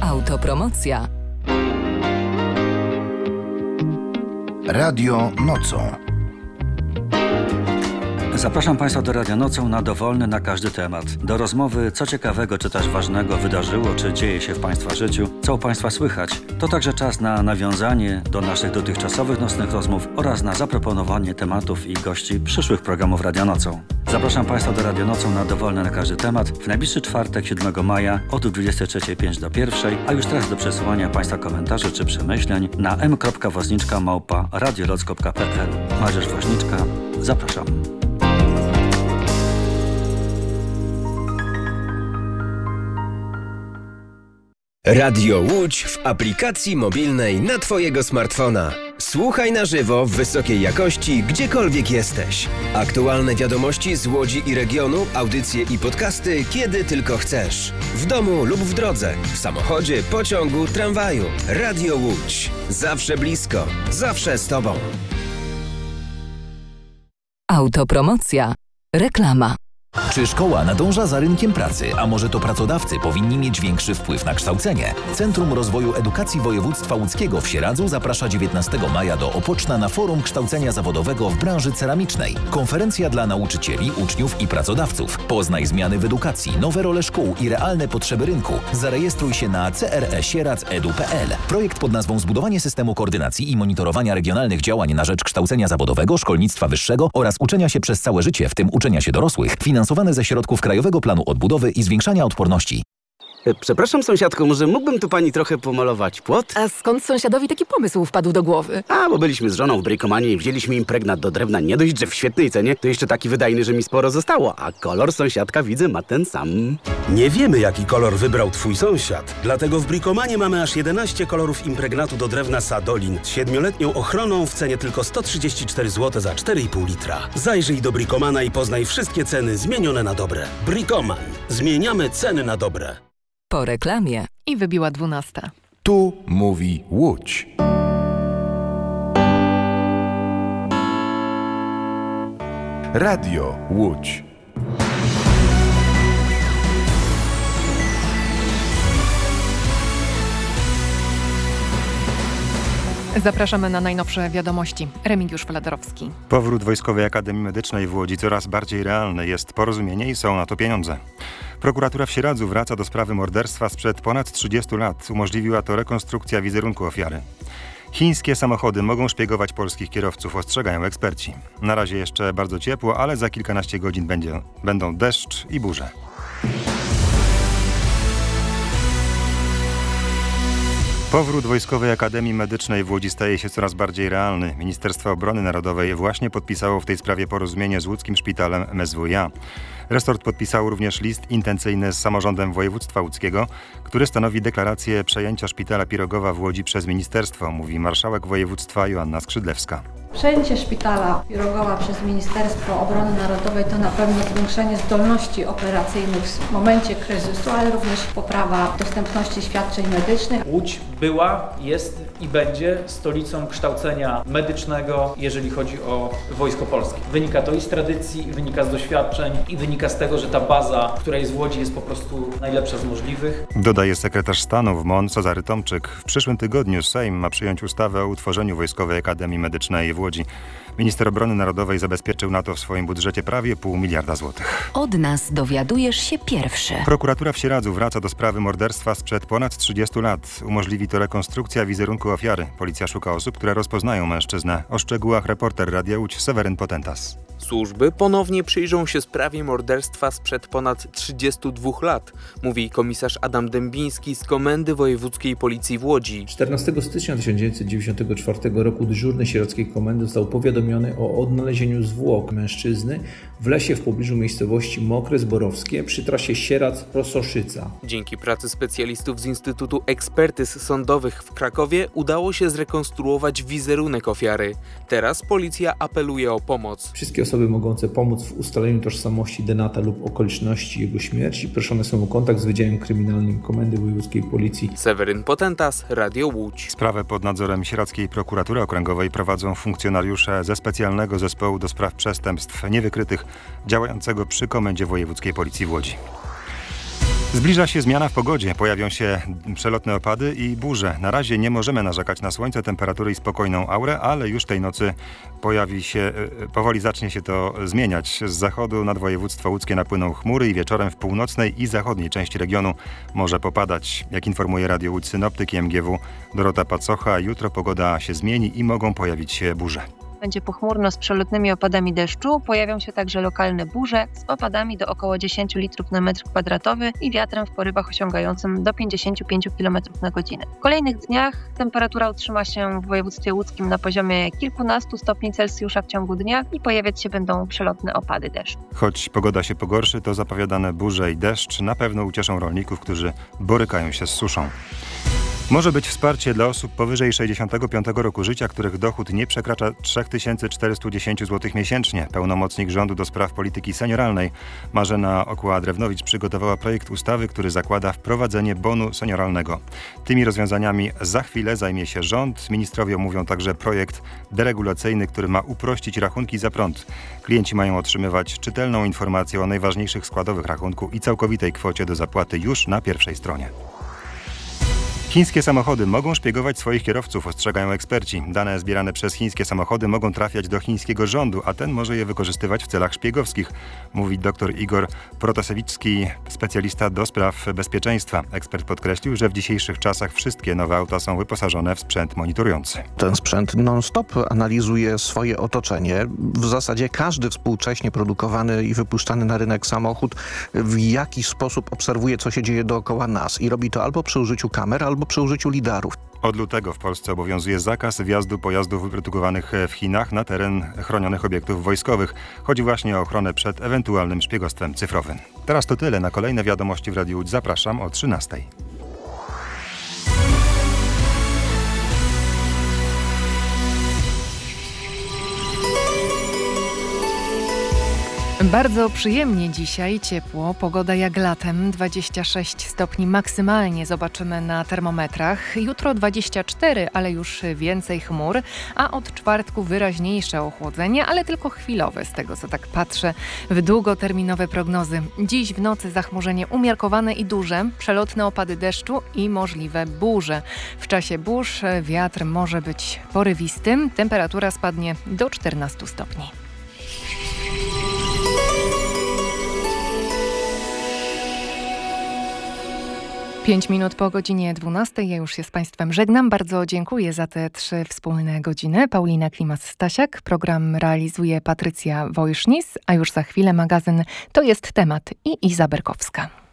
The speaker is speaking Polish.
Autopromocja. Radio Nocą. Zapraszam Państwa do Radia Nocą na dowolny na każdy temat. Do rozmowy, co ciekawego czy też ważnego wydarzyło, czy dzieje się w Państwa życiu, co u Państwa słychać. To także czas na nawiązanie do naszych dotychczasowych nocnych rozmów oraz na zaproponowanie tematów i gości przyszłych programów Radia Nocą. Zapraszam Państwa do Radia Nocą na dowolny na każdy temat w najbliższy czwartek, 7 maja od 23:05 do 1, a już teraz do przesyłania Państwa komentarzy czy przemyśleń na m.woźniczka@radioloc.pl. Mariusz Woźniczka, zapraszam. Radio Łódź w aplikacji mobilnej na Twojego smartfona. Słuchaj na żywo w wysokiej jakości, gdziekolwiek jesteś. Aktualne wiadomości z Łodzi i regionu, audycje i podcasty, kiedy tylko chcesz. W domu lub w drodze, w samochodzie, pociągu, tramwaju. Radio Łódź. Zawsze blisko, zawsze z Tobą. Autopromocja. Reklama. Czy szkoła nadąża za rynkiem pracy, a może to pracodawcy powinni mieć większy wpływ na kształcenie? Centrum Rozwoju Edukacji Województwa Łódzkiego w Sieradzu zaprasza 19 maja do Opoczna na Forum Kształcenia Zawodowego w branży ceramicznej. Konferencja dla nauczycieli, uczniów i pracodawców. Poznaj zmiany w edukacji, nowe role szkół i realne potrzeby rynku. Zarejestruj się na cresieradz.edu.pl. Projekt pod nazwą Zbudowanie systemu koordynacji i monitorowania regionalnych działań na rzecz kształcenia zawodowego, szkolnictwa wyższego oraz uczenia się przez całe życie, w tym uczenia się dorosłych, finansowane ze środków Krajowego Planu Odbudowy i Zwiększania Odporności. Przepraszam, sąsiadko, może mógłbym tu pani trochę pomalować płot? A skąd sąsiadowi taki pomysł wpadł do głowy? Bo byliśmy z żoną w Brikomanie i wzięliśmy impregnat do drewna. Nie dość, że w świetnej cenie, to jeszcze taki wydajny, że mi sporo zostało. A kolor sąsiadka, widzę, ma ten sam. Nie wiemy, jaki kolor wybrał twój sąsiad. Dlatego w Brikomanie mamy aż 11 kolorów impregnatu do drewna Sadolin z 7-letnią ochroną w cenie tylko 134 zł za 4,5 litra. Zajrzyj do Brikomana i poznaj wszystkie ceny zmienione na dobre. Brikoman. Zmieniamy ceny na dobre. Po reklamie. I wybiła 12. Tu mówi Łódź. Radio Łódź. Zapraszamy na najnowsze wiadomości. Remigiusz Fladerowski. Powrót Wojskowej Akademii Medycznej w Łodzi coraz bardziej realny. Jest porozumienie i są na to pieniądze. Prokuratura w Sieradzu wraca do sprawy morderstwa sprzed ponad 30 lat. Umożliwiła to rekonstrukcja wizerunku ofiary. Chińskie samochody mogą szpiegować polskich kierowców, ostrzegają eksperci. Na razie jeszcze bardzo ciepło, ale za kilkanaście godzin będą deszcz i burze. Powrót Wojskowej Akademii Medycznej w Łodzi staje się coraz bardziej realny. Ministerstwo Obrony Narodowej właśnie podpisało w tej sprawie porozumienie z łódzkim szpitalem MSWiA. Resort podpisał również list intencyjny z samorządem województwa łódzkiego, który stanowi deklarację przejęcia szpitala Pirogowa w Łodzi przez ministerstwo, mówi marszałek województwa Joanna Skrzydlewska. Przejęcie szpitala Pirogowa przez Ministerstwo Obrony Narodowej to na pewno zwiększenie zdolności operacyjnych w momencie kryzysu, ale również poprawa dostępności świadczeń medycznych. Łódź była, jest i będzie stolicą kształcenia medycznego, jeżeli chodzi o Wojsko Polskie. Wynika to i z tradycji, wynika z doświadczeń i wynika z tego, że ta baza, która jest w Łodzi, jest po prostu najlepsza z możliwych. Dodaje sekretarz stanu w MON Cezary Tomczyk. W przyszłym tygodniu Sejm ma przyjąć ustawę o utworzeniu Wojskowej Akademii Medycznej w Łodzi. Minister Obrony Narodowej zabezpieczył na to w swoim budżecie prawie 0,5 miliarda złotych. Od nas dowiadujesz się pierwszy. Prokuratura w Sieradzu wraca do sprawy morderstwa sprzed ponad 30 lat. Umożliwi to rekonstrukcja wizerunku ofiary. Policja szuka osób, które rozpoznają mężczyznę. O szczegółach reporter Radia Łódź Seweryn Potentas. Służby ponownie przyjrzą się sprawie morderstwa sprzed ponad 32 lat, mówi komisarz Adam Dębiński z Komendy Wojewódzkiej Policji w Łodzi. 14 stycznia 1994 roku dyżurny sieradzkiej komendy został powiadomiony o odnalezieniu zwłok mężczyzny w lesie w pobliżu miejscowości Mokre Zborowskie przy trasie Sieradz-Rososzyca. Dzięki pracy specjalistów z Instytutu Ekspertyz Sądowych w Krakowie udało się zrekonstruować wizerunek ofiary. Teraz policja apeluje o pomoc. Wszystkie osoby mogące pomóc w ustaleniu tożsamości denata lub okoliczności jego śmierci proszone są o kontakt z Wydziałem Kryminalnym Komendy Wojewódzkiej Policji. Seweryn Potentas, Radio Łódź. Sprawę pod nadzorem Sieradzkiej Prokuratury Okręgowej prowadzą funkcjonariusze ze Specjalnego Zespołu do Spraw Przestępstw Niewykrytych działającego przy Komendzie Wojewódzkiej Policji w Łodzi. Zbliża się zmiana w pogodzie. Pojawią się przelotne opady i burze. Na razie nie możemy narzekać na słońce, temperatury i spokojną aurę, ale już tej nocy powoli zacznie się to zmieniać. Z zachodu nad województwo łódzkie napłyną chmury i wieczorem w północnej i zachodniej części regionu może popadać. Jak informuje Radio Łódź synoptyk MGW Dorota Pacocha, jutro pogoda się zmieni i mogą pojawić się burze. Będzie pochmurno z przelotnymi opadami deszczu, pojawią się także lokalne burze z opadami do około 10 litrów na metr kwadratowy i wiatrem w porywach osiągającym do 55 km na godzinę. W kolejnych dniach temperatura utrzyma się w województwie łódzkim na poziomie kilkunastu stopni Celsjusza w ciągu dnia i pojawiać się będą przelotne opady deszczu. Choć pogoda się pogorszy, to zapowiadane burze i deszcz na pewno ucieszą rolników, którzy borykają się z suszą. Może być wsparcie dla osób powyżej 65 roku życia, których dochód nie przekracza 3410 zł miesięcznie. Pełnomocnik rządu do spraw polityki senioralnej Marzena Okła-Drewnowicz przygotowała projekt ustawy, który zakłada wprowadzenie bonu senioralnego. Tymi rozwiązaniami za chwilę zajmie się rząd. Ministrowie omówią także projekt deregulacyjny, który ma uprościć rachunki za prąd. Klienci mają otrzymywać czytelną informację o najważniejszych składowych rachunku i całkowitej kwocie do zapłaty już na pierwszej stronie. Chińskie samochody mogą szpiegować swoich kierowców, ostrzegają eksperci. Dane zbierane przez chińskie samochody mogą trafiać do chińskiego rządu, a ten może je wykorzystywać w celach szpiegowskich, mówi dr Igor Protasewicki, specjalista do spraw bezpieczeństwa. Ekspert podkreślił, że w dzisiejszych czasach wszystkie nowe auta są wyposażone w sprzęt monitorujący. Ten sprzęt non-stop analizuje swoje otoczenie. W zasadzie każdy współcześnie produkowany i wypuszczany na rynek samochód w jakiś sposób obserwuje, co się dzieje dookoła nas i robi to albo przy użyciu kamer, albo przy użyciu lidarów. Od lutego w Polsce obowiązuje zakaz wjazdu pojazdów wyprodukowanych w Chinach na teren chronionych obiektów wojskowych. Chodzi właśnie o ochronę przed ewentualnym szpiegostwem cyfrowym. Teraz to tyle. Na kolejne wiadomości w Radiu Łódź zapraszam o 13:00. Bardzo przyjemnie dzisiaj, ciepło, pogoda jak latem, 26 stopni maksymalnie zobaczymy na termometrach. Jutro 24, ale już więcej chmur, a od czwartku wyraźniejsze ochłodzenie, ale tylko chwilowe z tego, co tak patrzę w długoterminowe prognozy. Dziś w nocy zachmurzenie umiarkowane i duże, przelotne opady deszczu i możliwe burze. W czasie burz wiatr może być porywisty, temperatura spadnie do 14 stopni. 5 minut po godzinie 12. Ja już się z Państwem żegnam. Bardzo dziękuję za te 3 wspólne godziny. Paulina Klimas-Stasiak. Program realizuje Patrycja Wojsznis, a już za chwilę magazyn To jest temat i Iza Berkowska.